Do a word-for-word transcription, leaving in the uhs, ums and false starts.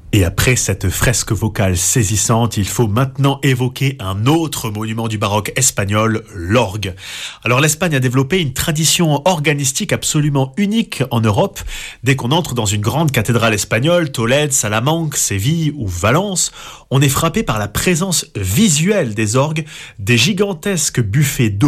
Et après cette fresque vocale saisissante, il faut maintenant évoquer un autre monument du baroque espagnol, l'orgue. Alors l'Espagne a développé une tradition organistique absolument unique en Europe. Dès qu'on entre dans une grande cathédrale espagnole, Tolède, Salamanque, Séville ou Valence, on est frappé par la présence visuelle des orgues, des gigantesques buffets d'eau